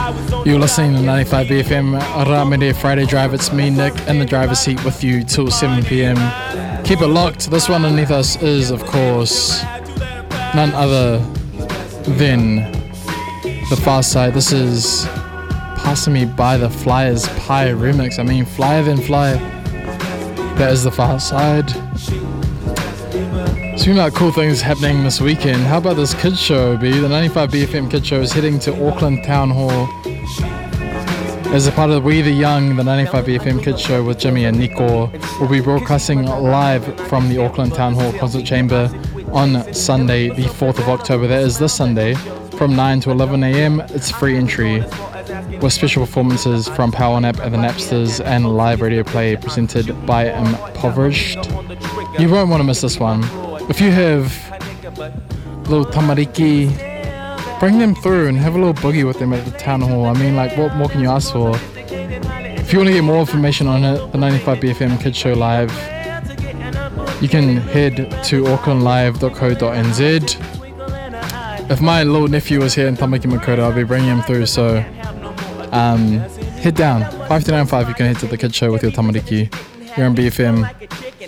You're listening to 95 BFM Ramede Friday Drive. It's me, Nick, in the driver's seat with you till 7 p.m. Keep it locked. This one underneath us is, of course, none other than The Far Side. This is Passing Me By the Flyers Pie remix. I mean, flyer than fly. That is The Far Side. Speaking about cool things happening this weekend, how about this kids show, B? The 95 BFM kids show is heading to Auckland Town Hall as a part of We the Young. The 95 BFM kids show with Jimmy and Nico will be broadcasting live from the Auckland Town Hall Concert Chamber on Sunday, the 4th of October. That is this Sunday, from 9 to 11 a.m. It's free entry, with special performances from Power Nap and the Napsters and live radio play presented by Impoverished. You won't want to miss this one. If you have little tamariki, bring them through and have a little boogie with them at the town hall. I mean, like, what more can you ask for? If you want to get more information on it, the 95 BFM Kids Show Live, you can head to aucklandlive.co.nz. If my little nephew was here in Tamaki Makaurau, I'll be bringing him through, so head down, 5 to 9 5, you can head to the Kids Show with your tamariki here on BFM.